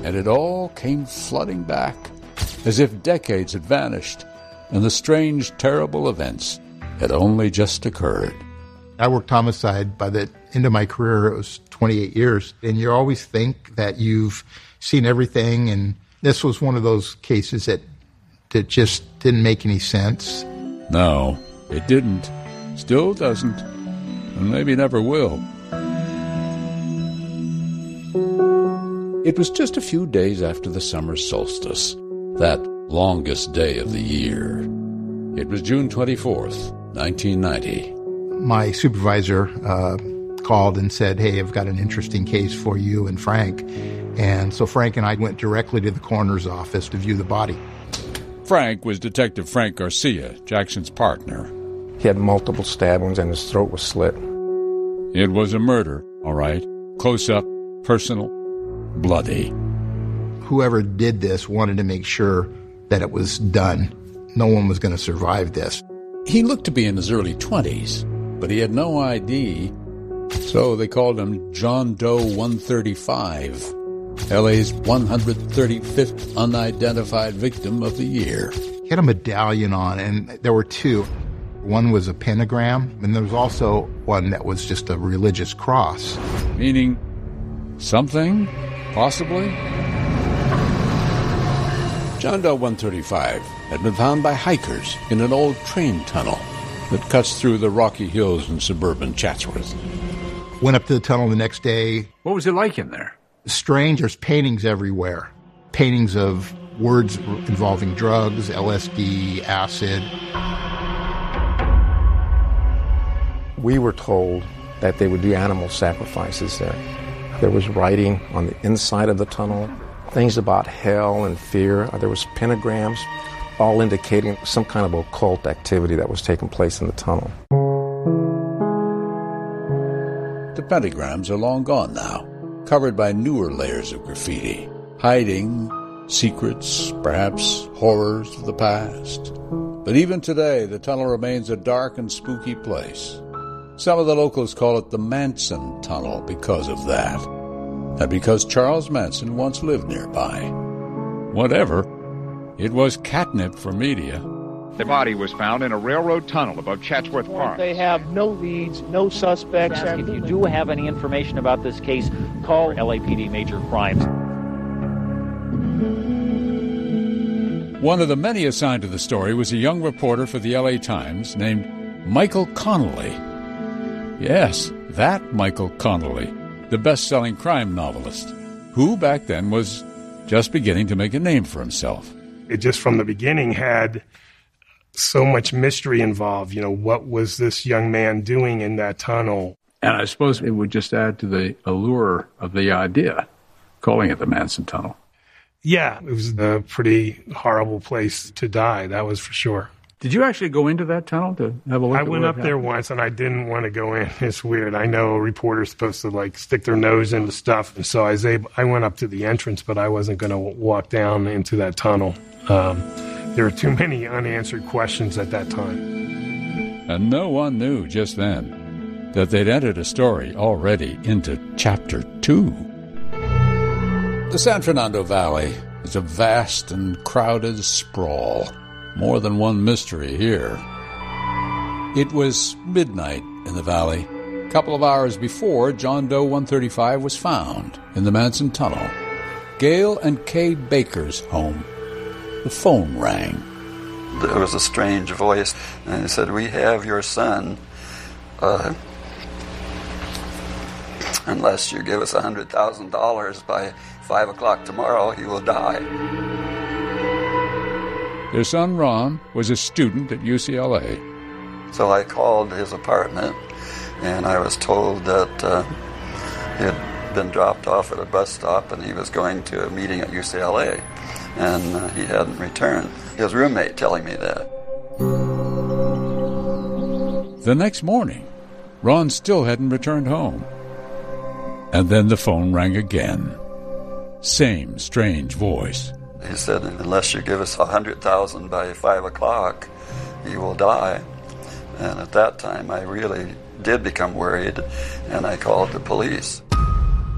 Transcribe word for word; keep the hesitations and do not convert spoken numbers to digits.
and it all came flooding back, as if decades had vanished, and the strange, terrible events had only just occurred. I worked homicide. By the end of my career, it was twenty-eight years, and you always think that you've seen everything, and this was one of those cases that, that just didn't make any sense. No, it didn't. Still doesn't. And maybe never will. It was just a few days after the summer solstice, that longest day of the year. It was June twenty-fourth, nineteen ninety. My supervisor uh, called and said, hey, I've got an interesting case for you and Frank. And so Frank and I went directly to the coroner's office to view the body. Frank was Detective Frank Garcia, Jackson's partner. He had multiple stab wounds and his throat was slit. It was a murder, all right. Close up, personal, bloody. Whoever did this wanted to make sure that it was done. No one was going to survive this. He looked to be in his early twenties, but he had no I D, so they called him John Doe one thirty-five, L A's one hundred thirty-fifth unidentified victim of the year. He had a medallion on, and there were two. One was a pentagram, and there was also one that was just a religious cross. Meaning something, possibly? John Doe one thirty-five had been found by hikers in an old train tunnel that cuts through the Rocky Hills in suburban Chatsworth. Went up to the tunnel the next day. What was it like in there? Strange. There's paintings everywhere. Paintings of words involving drugs, L S D, acid. We were told that they would do animal sacrifices there. There was writing on the inside of the tunnel, things about hell and fear. There was pentagrams, all indicating some kind of occult activity that was taking place in the tunnel. The pentagrams are long gone now, covered by newer layers of graffiti, hiding secrets, perhaps horrors of the past. But even today, the tunnel remains a dark and spooky place. Some of the locals call it the Manson Tunnel because of that, and because Charles Manson once lived nearby. Whatever, it was catnip for media. The body was found in a railroad tunnel above Chatsworth Park. They have no leads, no suspects. If you do have any information about this case, call L A P D Major Crimes. One of the many assigned to the story was a young reporter for the L A Times named Michael Connelly. Yes, that Michael Connelly, the best-selling crime novelist, who back then was just beginning to make a name for himself. It just from the beginning had so much mystery involved. You know, what was this young man doing in that tunnel? And I suppose it would just add to the allure of the idea, calling it the Manson Tunnel. Yeah, it was a pretty horrible place to die, that was for sure. Did you actually go into that tunnel to have a look? I at went up there once, and I didn't want to go in. It's weird. I know a reporter's supposed to, like, stick their nose into stuff, and so I was able, I went up to the entrance, but I wasn't going to walk down into that tunnel. Um, there were too many unanswered questions at that time. And no one knew just then that they'd entered a story already into Chapter two. The San Fernando Valley is a vast and crowded sprawl. More than one mystery here. It was midnight in the valley, a couple of hours before John Doe one thirty-five was found in the Manson Tunnel. Gail and Kay Baker's home. The phone rang. There was a strange voice, and it said, "We have your son. Uh, unless you give us one hundred thousand dollars by five o'clock tomorrow, he will die." Their son, Ron, was a student at U C L A. So I called his apartment, and I was told that uh, he had been dropped off at a bus stop, and he was going to a meeting at U C L A, and uh, he hadn't returned. His roommate telling me that. The next morning, Ron still hadn't returned home. And then the phone rang again. Same strange voice. He said, "Unless you give us a hundred thousand by five o'clock, he will die." And at that time, I really did become worried, and I called the police.